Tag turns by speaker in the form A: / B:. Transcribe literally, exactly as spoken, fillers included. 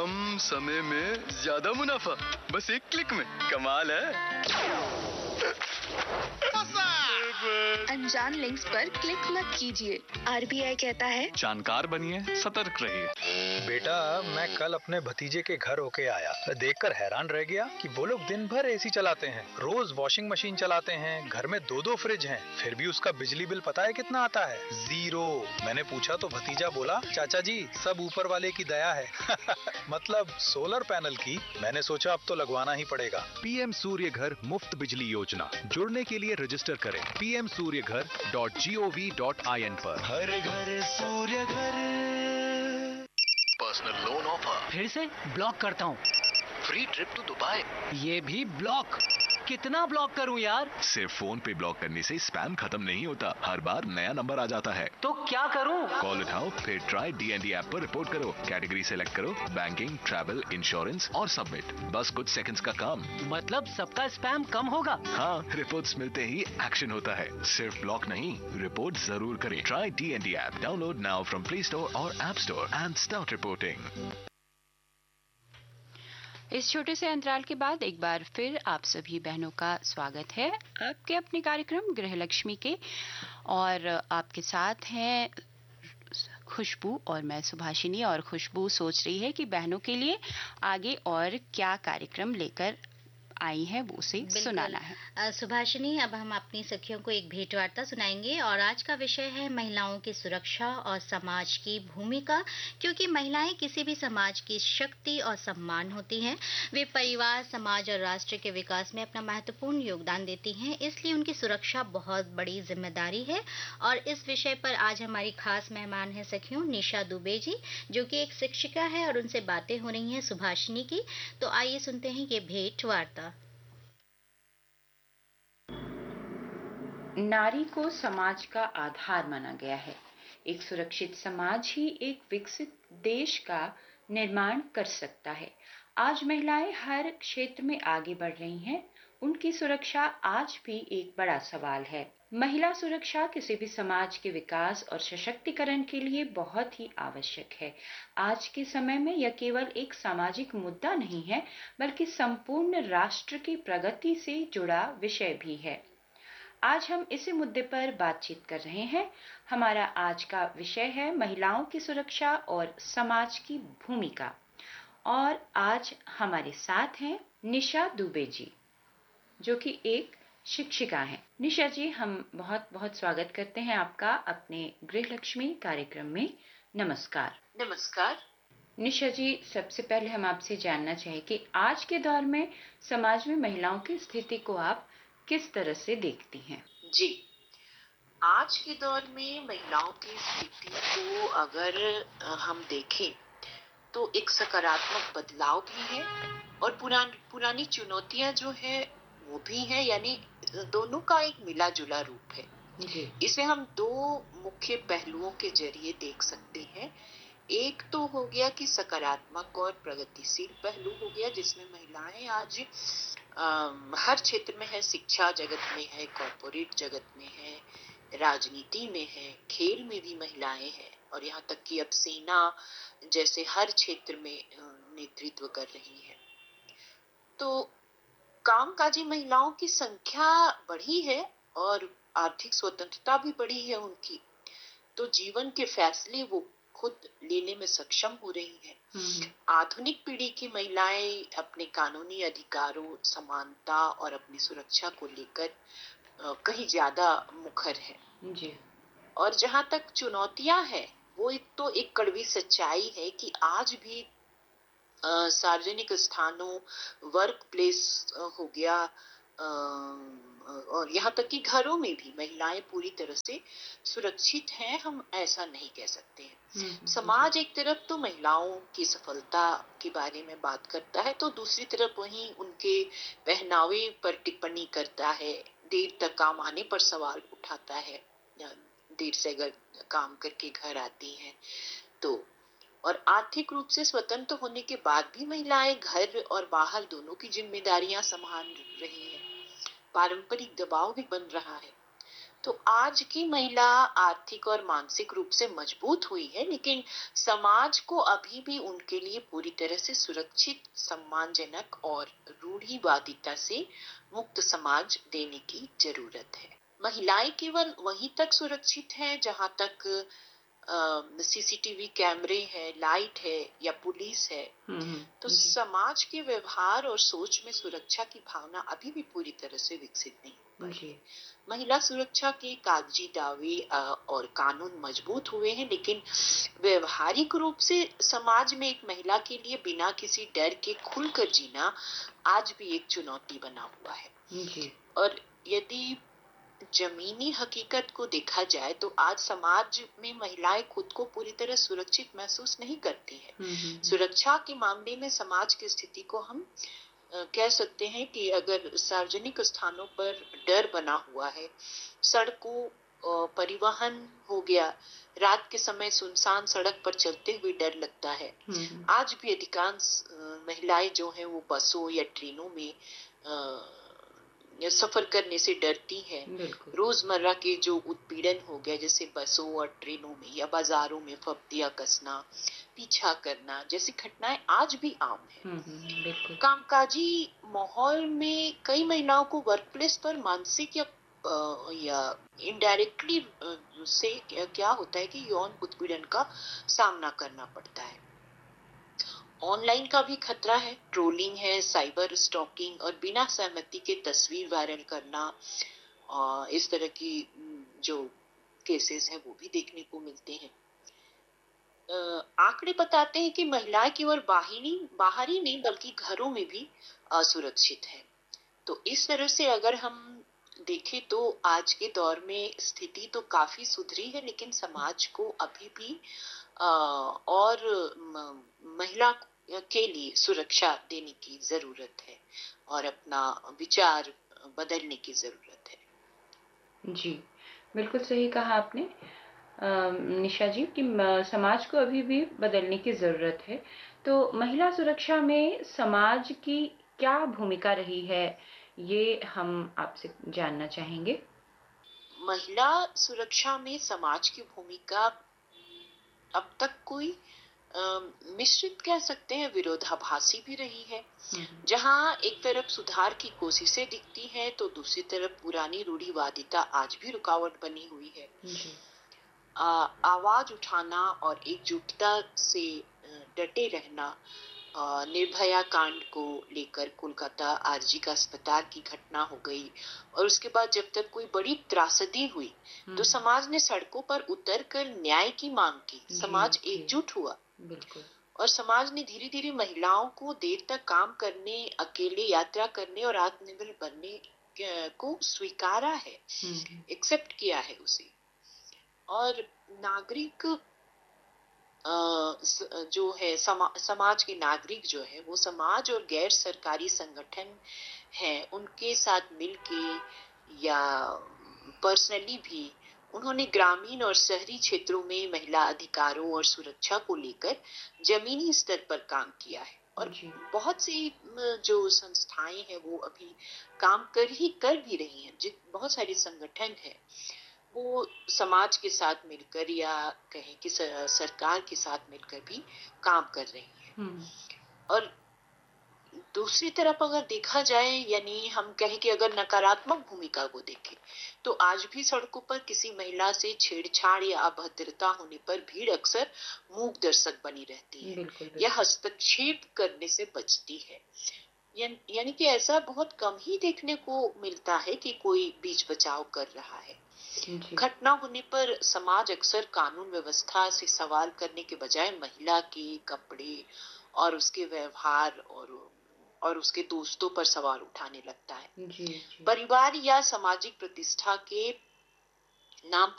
A: कम समय में ज्यादा मुनाफा, बस एक क्लिक में। कमाल है।
B: अनजान लिंक्स पर क्लिक मत कीजिए। आरबीआई कहता है
C: जानकार बनिए, सतर्क रहिए।
D: बेटा, मैं कल अपने भतीजे के घर होके आया, देखकर हैरान रह गया कि वो लोग दिन भर एसी चलाते हैं, रोज वॉशिंग मशीन चलाते हैं, घर में दो दो फ्रिज हैं, फिर भी उसका बिजली बिल पता है कितना आता है? जीरो। मैंने पूछा तो भतीजा बोला, चाचा जी सब ऊपर वाले की दया है। मतलब सोलर पैनल की। मैंने सोचा अब तो लगवाना ही पड़ेगा।
E: पीएम सूर्य घर मुफ्त बिजली योजना, जुड़ने के लिए रजिस्टर करें पी एम सूर्य घर dot G O V dot I N पर।
F: हर घर सूर्य घर।
G: Personal loan offer.
H: फिर से ब्लॉक करता हूँ।
G: Free trip to Dubai.
H: ये भी ब्लॉक। कितना ब्लॉक करूं यार?
E: सिर्फ फोन पे ब्लॉक करने से स्पैम खत्म नहीं होता, हर बार नया नंबर आ जाता है।
H: तो क्या करूं?
E: कॉल उठाओ, फिर ट्राई डीएनडी ऐप पर रिपोर्ट करो, कैटेगरी सेलेक्ट करो, बैंकिंग, ट्रैवल, इंश्योरेंस और सबमिट। बस कुछ सेकंड्स का काम।
H: मतलब सबका स्पैम कम होगा?
E: हाँ, रिपोर्ट्स मिलते ही एक्शन होता है। सिर्फ ब्लॉक नहीं, रिपोर्ट जरूर करें। Try DND app, download now from play store और app store and start reporting.
I: इस छोटे से अंतराल के बाद एक बार फिर आप सभी बहनों का स्वागत है आपके अपने कार्यक्रम गृहलक्ष्मी के, और आपके साथ हैं खुशबू और मैं सुभाषिनी। और खुशबू सोच रही है कि बहनों के लिए आगे और क्या कार्यक्रम लेकर आई है वो उसे सुनाना है।
J: सुभाषिनी, अब हम अपनी सखियों को एक भेंटवार्ता सुनाएंगे और आज का विषय है महिलाओं की सुरक्षा और समाज की भूमिका। क्योंकि महिलाएं किसी भी समाज की शक्ति और सम्मान होती हैं, वे परिवार, समाज और राष्ट्र के विकास में अपना महत्वपूर्ण योगदान देती हैं, इसलिए उनकी सुरक्षा बहुत बड़ी जिम्मेदारी है। और इस विषय पर आज हमारी खास मेहमान है सखियों निशा दुबे जी, जो कि एक शिक्षिका है, और उनसे बातें हो रही हैं सुभाषिनी की। तो आइए सुनते हैं ये भेंटवार्ता।
I: नारी को समाज का आधार माना गया है। एक सुरक्षित समाज ही एक विकसित देश का निर्माण कर सकता है। आज महिलाएं हर क्षेत्र में आगे बढ़ रही हैं। उनकी सुरक्षा आज भी एक बड़ा सवाल है। महिला सुरक्षा किसी भी समाज के विकास और सशक्तिकरण के लिए बहुत ही आवश्यक है। आज के समय में यह केवल एक सामाजिक मुद्दा नहीं है, बल्कि संपूर्ण राष्ट्र की प्रगति से जुड़ा विषय भी है। आज हम इसी मुद्दे पर बातचीत कर रहे हैं। हमारा आज का विषय है महिलाओं की सुरक्षा और समाज की भूमिका। और आज हमारे साथ हैं निशा दुबे जी, जो कि एक शिक्षिका हैं। निशा जी, हम बहुत बहुत स्वागत करते हैं आपका अपने गृहलक्ष्मी कार्यक्रम में। नमस्कार।
K: नमस्कार
I: निशा जी, सबसे पहले हम आपसे जानना चाहें कि आज के दौर में समाज में महिलाओं की स्थिति को आप किस तरह से देखती हैं?
K: जी, आज के दौर में महिलाओं की स्थिति को अगर हम देखें तो एक सकारात्मक बदलाव भी है और पुरान पुरानी चुनौतियां जो है वो भी है, यानी दोनों का एक मिला जुला रूप है। जी। इसे हम दो मुख्य पहलुओं के जरिए देख सकते हैं। एक तो हो गया कि सकारात्मक और प्रगतिशील पहलू हो गया, जिसमें महिलाएं आज आ, हर क्षेत्र में है, शिक्षा जगत में है, कॉर्पोरेट जगत में है, राजनीति में है, खेल में भी महिलाएं हैं, और यहाँ तक कि अब सेना जैसे हर क्षेत्र में नेतृत्व कर रही है। तो कामकाजी महिलाओं की संख्या बढ़ी है और आर्थिक स्वतंत्रता भी बढ़ी है उनकी, तो जीवन के फैसले वो खुद लेने में सक्षम हो रही हैं। आधुनिक पीढ़ी की महिलाएं अपने कानूनी अधिकारों, समानता और अपनी सुरक्षा को लेकर कहीं ज्यादा मुखर है। जी। और जहां तक चुनौतियां हैं, वो एक तो एक कड़वी सच्चाई है कि आज भी सार्वजनिक स्थानों, वर्क प्लेस हो गया, आ, और यहाँ तक कि घरों में भी महिलाएं पूरी तरह से सुरक्षित हैं, हम ऐसा नहीं कह सकते हैं। समाज एक तरफ तो महिलाओं की सफलता के बारे में बात करता है, तो दूसरी तरफ वहीं उनके पहनावे पर टिप्पणी करता है, देर तक काम आने पर सवाल उठाता है, देर से अगर काम करके घर आती हैं तो। और आर्थिक रूप से स्वतंत्र होने के बाद भी महिलाएं घर और बाहर दोनों की जिम्मेदारियां संभाल रही हैं। पारंपरिक दबाव भी बन रहा है, तो आज की महिला आर्थिक और मानसिक रूप से मजबूत हुई है, लेकिन समाज को अभी भी उनके लिए पूरी तरह से सुरक्षित, सम्मानजनक और रूढ़िवादिता से मुक्त समाज देने की जरूरत है। महिलाएं केवल वहीं तक सुरक्षित हैं जहां तक सीसीटीवी कैमरे है, लाइट है या पुलिस है। तो समाज के व्यवहार और सोच में सुरक्षा की भावना अभी भी पूरी तरह से विकसित नहीं हुई है। महिला सुरक्षा के कागजी दावे और कानून मजबूत हुए हैं, लेकिन व्यवहारिक रूप से समाज में एक महिला के लिए बिना किसी डर के खुलकर जीना आज भी एक चुनौती बना हुआ है।
I: जी।
K: और यदि जमीनी हकीकत को देखा जाए तो आज समाज में महिलाएं खुद को पूरी तरह सुरक्षित महसूस नहीं करती है। सुरक्षा के मामले में समाज की स्थिति को हम आ, कह सकते हैं कि अगर सार्वजनिक स्थानों पर डर बना हुआ है, सड़कों, परिवहन हो गया, रात के समय सुनसान सड़क पर चलते हुए डर लगता है। आज भी अधिकांश महिलाएं जो हैं वो बसों या ट्रेनों में आ, सफर करने से डरती है। रोजमर्रा के जो उत्पीड़न हो गया, जैसे बसों और ट्रेनों में या बाजारों में फब्तियां कसना, पीछा करना जैसी घटनाएं आज भी आम है। कामकाजी माहौल में कई महिलाओं को वर्कप्लेस पर मानसिक या या इनडायरेक्टली से क्या होता है कि यौन उत्पीड़न का सामना करना पड़ता है। ऑनलाइन का भी खतरा है, ट्रोलिंग है, साइबर स्टॉकिंग और बिना सहमति के तस्वीर वायरल करना, और इस तरह की जो केसेस हैं वो भी देखने को मिलते हैं। आंकड़े बताते हैं कि महिलाएं केवल बाहरी बाहरी नहीं बल्कि घरों में भी असुरक्षित है। तो इस तरह से अगर हम देखें तो आज के दौर में स्थिति तो काफी सुधरी है, लेकिन समाज को अभी भी आ, और महिला के लिए सुरक्षा देने की जरूरत है और अपना विचार बदलने की जरूरत है।
I: जी, बिल्कुल सही कहा आपने निशा जी कि समाज को अभी भी बदलने की जरूरत है। तो महिला सुरक्षा में समाज की क्या भूमिका रही है, ये हम आपसे जानना चाहेंगे।
K: महिला सुरक्षा में समाज की भूमिका अब तक कोई मिश्रित कह सकते हैं, विरोधाभासी भी रही है। जहां एक तरफ सुधार की कोशिशें दिखती हैं तो दूसरी तरफ पुरानी रूढ़िवादिता आज भी रुकावट बनी हुई है। आ, आवाज उठाना और एकजुटता से डटे रहना, निर्भया कांड को लेकर कोलकाता आरजी का अस्पताल की घटना हो गई और उसके बाद जब तक कोई बड़ी त्रासदी हुई तो समाज ने सड़कों पर उतरकर न्याय की मांग की, समाज एकजुट हुआ और समाज ने धीरे धीरे महिलाओं को देर तक काम करने, अकेले यात्रा करने और आत्मनिर्भर बनने को स्वीकारा है, एक्सेप्ट किया है उसे। और नागरिक जो है समा, समाज के नागरिक जो है वो समाज और गैर सरकारी संगठन हैं, उनके साथ मिलके या पर्सनली भी उन्होंने ग्रामीण और शहरी क्षेत्रों में महिला अधिकारों और सुरक्षा को लेकर जमीनी स्तर पर काम किया है। और बहुत सी जो संस्थाएं हैं वो अभी काम कर ही कर भी रही हैं। जिन बहुत सारे संगठन हैं वो समाज के साथ मिलकर या कहें कि सरकार के साथ मिलकर भी काम कर रही हैं। और दूसरी तरफ अगर देखा जाए, यानी हम कहें कि अगर नकारात्मक भूमिका को देखें तो आज भी सड़कों पर किसी महिला से छेड़छाड़ या अभद्रता होने पर भीड़ अक्सर मूक दर्शक बनी रहती है या हस्तक्षेप करने से बचती है। यानी कि ऐसा बहुत कम ही देखने को मिलता है कि कोई बीच बचाव कर रहा है। घटना होने पर समाज अक्सर कानून व्यवस्था से सवाल करने के बजाय महिला के कपड़े और उसके व्यवहार और और उसके दोस्तों पर सवाल उठाने लगता है। जी, जी। परिवार या सामाजिक प्रतिष्ठा के नाम